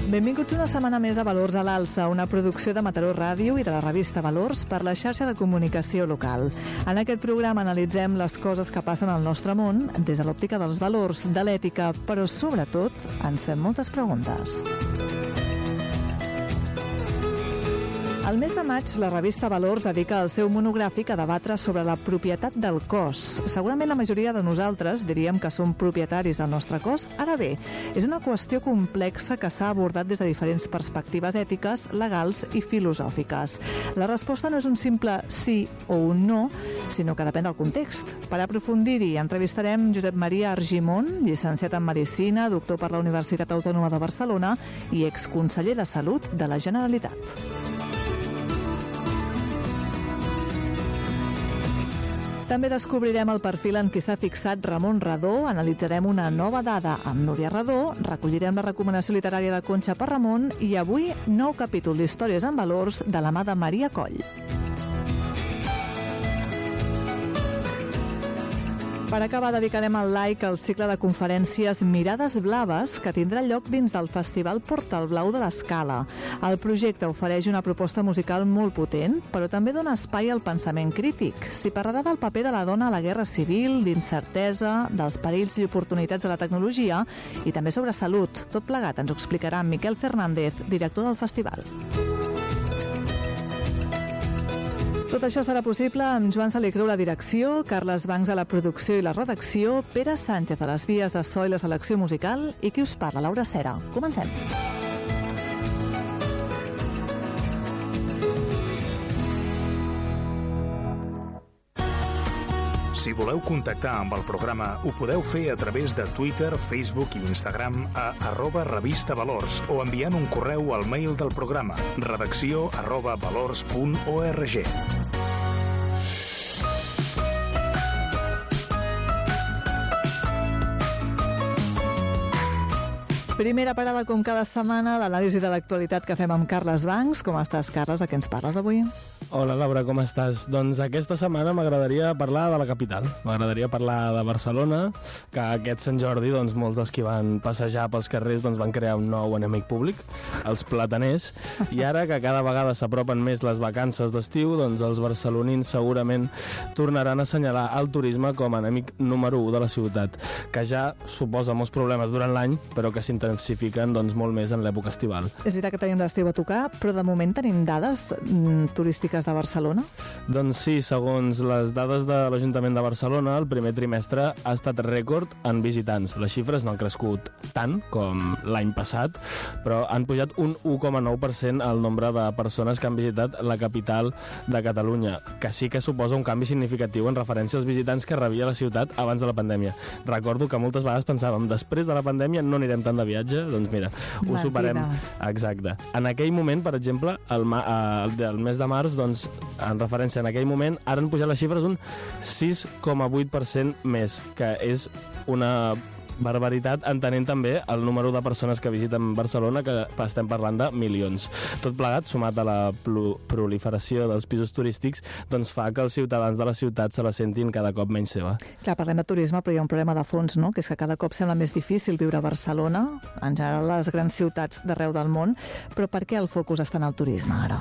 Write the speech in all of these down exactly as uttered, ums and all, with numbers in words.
Benvinguts una setmana més a Valors a l'Alça, una producció de Mataró Ràdio i de la revista Valors per la xarxa de comunicació local. En aquest programa analitzem les coses que passen al nostre món des de l'òptica dels valors, de l'ètica, però sobretot ens fem moltes preguntes. Al mes de maig, la revista Valors dedica el seu monogràfic a debatre sobre la propietat del cos. Segurament la majoria de nosaltres diríem que som propietaris del nostre cos. Ara bé, és una qüestió complexa que s'ha abordat des de diferents perspectives ètiques, legals i filosòfiques. La resposta no és un simple sí o un no, sinó que depèn del context. Per aprofundir-hi, entrevistarem Josep Maria Argimon, llicenciat en Medicina, doctor per la Universitat Autònoma de Barcelona i exconseller de Salut de la Generalitat. També descobrirem el perfil en què s'ha fixat Ramon Redó, analitzarem una nova dada amb Núria Redó, recollirem la recomanació literària de Conxa per Ramon i avui nou capítol d'Històries en Valors de la mà de Maria Coll. Per acabar, dedicarem el like al cicle de conferències Mirades Blaves, que tindrà lloc dins del Festival Portal Blau de l'Escala. El projecte ofereix una proposta musical molt potent, però també dona espai al pensament crític. S'hi parlarà del paper de la dona a la guerra civil, d'incertesa, dels perills i oportunitats de la tecnologia i també sobre salut. Tot plegat ens ho explicarà Miquel Fernández, director del festival. Tot això serà possible amb Joan Salicreu a la direcció, Carles Bancs a la producció i la redacció, Pere Sánchez a les vies de so i la selecció musical i qui us parla, Laura Cera. Comencem. Si voleu contactar amb el programa, ho podeu fer a través de Twitter, Facebook i Instagram a arroba revista valors o enviant un correu al mail del programa redacció arroba valors punt org. Primera parada, com cada setmana, l'anàlisi de l'actualitat que fem amb Carles Bancs. Com estàs, Carles? De què ens parles avui? Hola, Laura, com estàs? Doncs aquesta setmana m'agradaria parlar de la capital. M'agradaria parlar de Barcelona, que aquest Sant Jordi, doncs, molts dels que van passejar pels carrers doncs, van crear un nou enemic públic, els plataners, i ara que cada vegada s'apropen més les vacances d'estiu, doncs els barcelonins segurament tornaran a assenyalar el turisme com a enemic número u de la ciutat, que ja suposa molts problemes durant l'any, però que s'intensifiquen doncs, molt més en l'època estival. És veritat que tenim l'estiu a tocar, però de moment tenim dades mm, turístiques de Barcelona? Doncs sí, segons les dades de l'Ajuntament de Barcelona, el primer trimestre ha estat rècord en visitants. Les xifres no han crescut tant com l'any passat, però han pujat un u coma nou per cent el nombre de persones que han visitat la capital de Catalunya, que sí que suposa un canvi significatiu en referència als visitants que rebia la ciutat abans de la pandèmia. Recordo que moltes vegades pensàvem, després de la pandèmia no anirem tant de viatge, doncs mira, ho Mentida. superem. Exacte. En aquell moment, per exemple, el, ma el, el mes de març, doncs, en referència en aquell moment, ara han pujat les xifres un sis coma vuit per cent més, que és una barbaritat, entenent també el número de persones que visiten Barcelona, que estem parlant de milions. Tot plegat, sumat a la proliferació dels pisos turístics, doncs fa que els ciutadans de la ciutat se la sentin cada cop menys seva. Clar, parlem de turisme, però hi ha un problema de fons, no? Que és que cada cop sembla més difícil viure a Barcelona, en general les grans ciutats d'arreu del món, però per què el focus està en el turisme ara?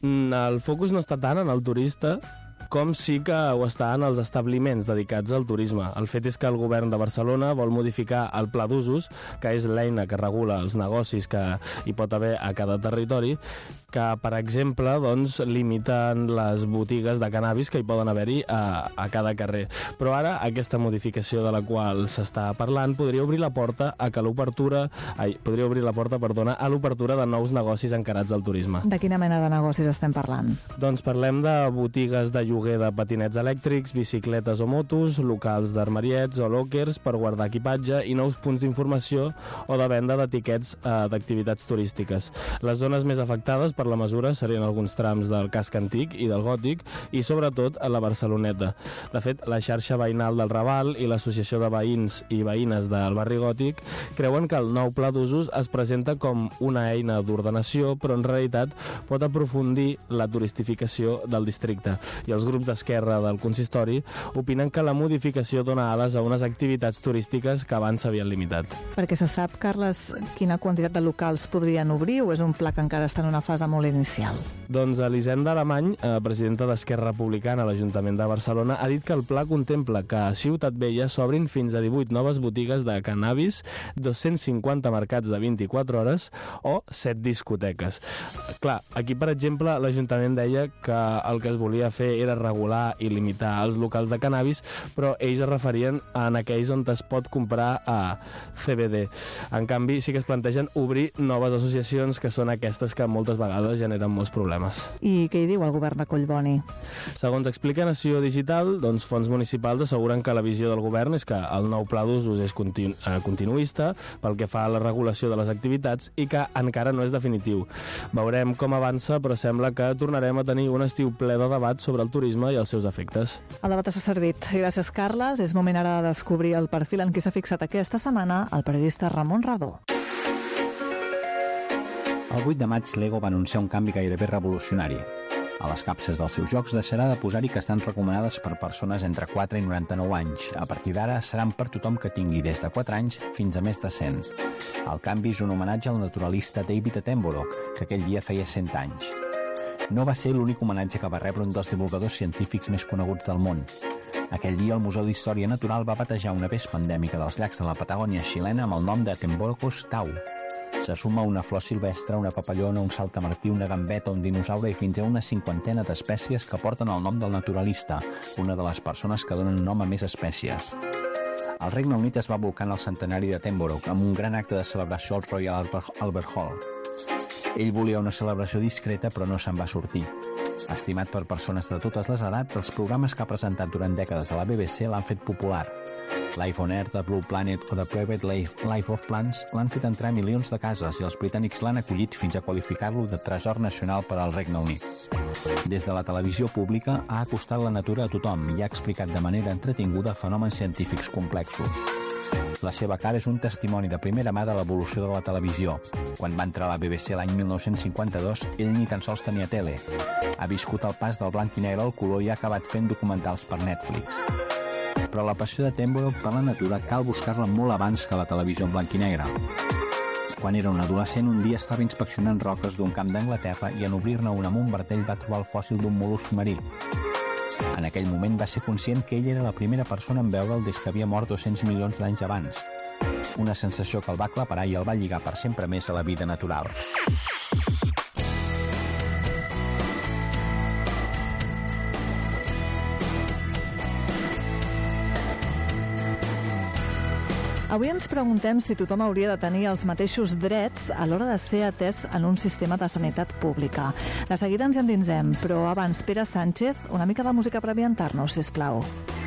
El focus no està tant en el turista com sí que ho està en els establiments dedicats al turisme. El fet és que el govern de Barcelona vol modificar el pla d'usos, que és l'eina que regula els negocis que hi pot haver a cada territori, que, per exemple, doncs, limiten les botigues de cannabis que hi poden haver-hi a, a cada carrer. Però ara, aquesta modificació de la qual s'està parlant podria obrir la porta a que l'obertura, ai, podria obrir la porta, perdona, a l'obertura de nous negocis encarats al turisme. De quina mena de negocis estem parlant? Doncs parlem de botigues de lloguer de patinets elèctrics, bicicletes o motos, locals d'armariets o lockers per guardar equipatge i nous punts d'informació o de venda d'etiquets eh, d'activitats turístiques. Les zones més afectades per la mesura serien alguns trams del casc antic i del gòtic i sobretot a la Barceloneta. De fet, la xarxa veïnal del Raval i l'Associació de Veïns i Veïnes del Barri Gòtic creuen que el nou pla d'usos es presenta com una eina d'ordenació, però en realitat pot aprofundir la turistificació del districte. I els grups d'esquerra del consistori opinen que la modificació dona ales a unes activitats turístiques que abans s'havien limitat. Perquè se sap, Carles, quina quantitat de locals podrien obrir o és un pla que encara està en una fase molt inicial? Doncs Elisenda Alemany, eh, presidenta d'Esquerra Republicana a l'Ajuntament de Barcelona, ha dit que el pla contempla que a Ciutat Vella s'obrin fins a divuit noves botigues de cannabis, dos-cents cinquanta mercats de vint-i-quatre hores o set discoteques. Clar, aquí, per exemple, l'Ajuntament deia que el que es volia fer era regular i limitar els locals de cannabis, però ells es referien en aquells on es pot comprar a C B D. En canvi, sí que es plantegen obrir noves associacions, que són aquestes que moltes vegades generen molts problemes. I què hi diu el govern de Collboni? Segons explica Nació Digital, doncs fons municipals asseguren que la visió del govern és que el nou pla d'usos és continu eh, continuista pel que fa a la regulació de les activitats i que encara no és definitiu. Veurem com avança, però sembla que tornarem a tenir un estiu ple de debat sobre el turisme i els seus efectes. El debat s'ha servit. Gràcies, Carles. És moment ara de descobrir el perfil en qui s'ha fixat aquesta setmana el periodista Ramon Radó. El vuit de maig, Lego va anunciar un canvi gairebé revolucionari. A les capses dels seus jocs deixarà de posar-hi que estan recomanades per persones entre quatre i noranta-nou anys. A partir d'ara seran per tothom que tingui des de quatre anys fins a més de cent. El canvi és un homenatge al naturalista David Attenborough, que aquell dia feia cent anys. No va ser l'únic homenatge que va rebre un dels divulgadors científics més coneguts del món. Aquell dia el Museu d'Història Natural va batejar una vespa endèmica dels llacs de la Patagònia xilena amb el nom de Attenborough tau. Se suma una flor silvestre, una papallona, un saltamartí, una gambeta, un dinosaure i fins a una cinquantena d'espècies que porten el nom del naturalista, una de les persones que donen nom a més espècies. El Regne Unit es va volcar en el centenari d'Attenborough amb un gran acte de celebració al Royal Albert Hall. Ell volia una celebració discreta, però no se'n va sortir. Estimat per persones de totes les edats, els programes que ha presentat durant dècades a la B B C l'han fet popular. Life on Earth, The Blue Planet o The Private Life of Plants l'han fet entrar a milions de cases i els britànics l'han acollit fins a qualificar-lo de tresor nacional per al Regne Unit. Des de la televisió pública ha acostat la natura a tothom i ha explicat de manera entretinguda fenòmens científics complexos. La seva cara és un testimoni de primera mà de l'evolució de la televisió. Quan va entrar a la B B C l'any mil nou-cents cinquanta-dos, ell ni tan sols tenia tele. Ha viscut el pas del blanc i negre al color i ha acabat fent documentals per Netflix. Però la passió de Attenborough per la natura cal buscar-la molt abans que la televisió en blanc i negre. Quan era un adolescent, un dia estava inspeccionant roques d'un camp d'Anglaterra i en obrir-ne una amb un martell va trobar el fòssil d'un mol·lusc marí. En aquell moment va ser conscient que ell era la primera persona en veure'l des que havia mort dos-cents milions d'anys abans. Una sensació que el va aclaparar i el va lligar per sempre més a la vida natural. Avui ens preguntem si tothom hauria de tenir els mateixos drets a l'hora de ser atès en un sistema de sanitat pública. De seguida ens endinsem, però abans, Pere Sánchez, una mica de música per ambientar-nos, sisplau.